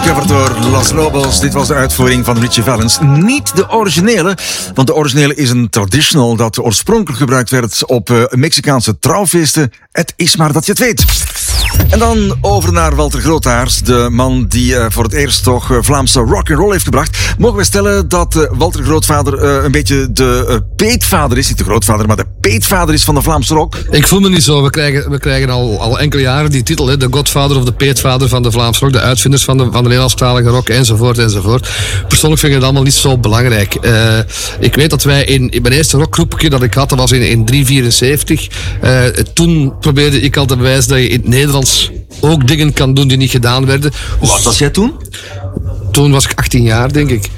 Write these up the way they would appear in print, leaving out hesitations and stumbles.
gecoverd door Los Lobos. Dit was de uitvoering van Ritchie Valens. Niet de originele, want de originele is een traditional dat oorspronkelijk gebruikt werd op Mexicaanse trouwfeesten. Het is maar dat je het weet. En dan over naar Walter Groothaars, de man die voor het eerst toch Vlaamse rock'n'roll heeft gebracht. Mogen we stellen dat Walter Grootvader een beetje de peetvader is, niet de grootvader, maar de peetvader is van de Vlaamse rock? Ik voel me niet zo. We krijgen al enkele jaren die titel, hè, de godvader of de peetvader van de Vlaamse rock, de uitvinders van de Nederlandstalige rock, enzovoort. Persoonlijk vind ik het allemaal niet zo belangrijk. Ik weet dat wij in mijn eerste rockgroepje dat ik had, dat was in 374. Toen probeerde ik al te bewijzen dat je in het Nederlands ook dingen kan doen die niet gedaan werden. Hoe oud was jij toen? Toen was ik 18 jaar, denk ik.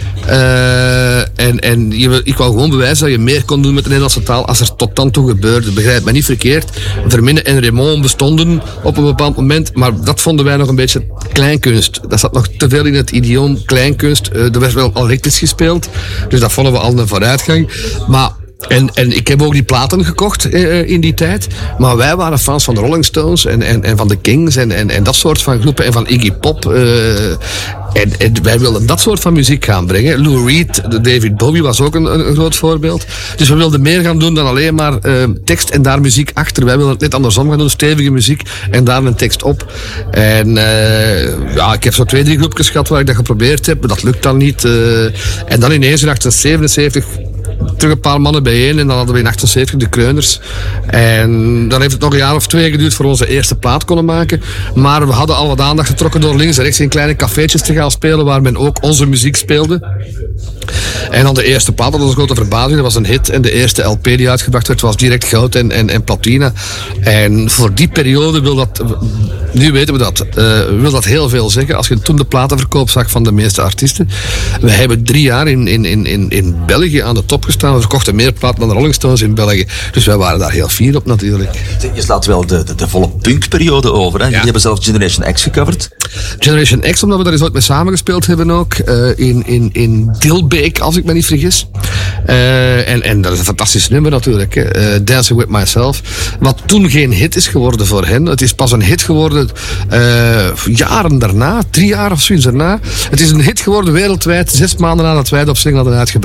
Ik wou gewoon bewijzen dat je meer kon doen met de Nederlandse taal als er tot dan toe gebeurde. Begrijp me niet verkeerd. Verminne en Raymond bestonden op een bepaald moment, maar dat vonden wij nog een beetje kleinkunst. Dat zat nog te veel in het idioom kleinkunst. Er werd wel al elektrisch gespeeld, dus dat vonden we al een vooruitgang. Maar En ik heb ook die platen gekocht in die tijd. Maar wij waren fans van de Rolling Stones en van de Kings en dat soort van groepen. En van Iggy Pop. En wij wilden dat soort van muziek gaan brengen. Lou Reed, David Bowie was ook een groot voorbeeld. Dus we wilden meer gaan doen dan alleen maar tekst en daar muziek achter. Wij wilden het net andersom gaan doen. Stevige muziek en daar een tekst op. En ik heb zo 2-3 groepjes gehad waar ik dat geprobeerd heb. Maar dat lukt dan niet. En dan ineens in 1977... terug een paar mannen bijeen en dan hadden we in 78 de Kreuners. En dan heeft het nog een jaar of 2 geduurd voor we onze eerste plaat konden maken. Maar we hadden al wat aandacht getrokken door links en rechts in kleine cafeetjes te gaan spelen waar men ook onze muziek speelde. En dan de eerste plaat, dat was een grote verbazing, dat was een hit. En de eerste LP die uitgebracht werd was direct goud en platina. En voor die periode wil dat, nu weten we dat, wil dat heel veel zeggen. Als je toen de platenverkoop zag van de meeste artiesten. We hebben 3 jaar in België aan de top gestaan. We verkochten meer platen dan de Rolling Stones in België. Dus wij waren daar heel fier op natuurlijk. Je slaat wel de volle punkperiode over. Hè? Ja. Jullie hebben zelf Generation X gecoverd. Generation X, omdat we daar eens ooit mee samengespeeld hebben ook. In Dilbeek, als ik me niet vergis. En dat is een fantastisch nummer natuurlijk. Dancing With Myself. Wat toen geen hit is geworden voor hen. Het is pas een hit geworden jaren daarna. 3 jaar of zoiets daarna. Het is een hit geworden wereldwijd. 6 maanden nadat wij het op single hadden uitgebracht.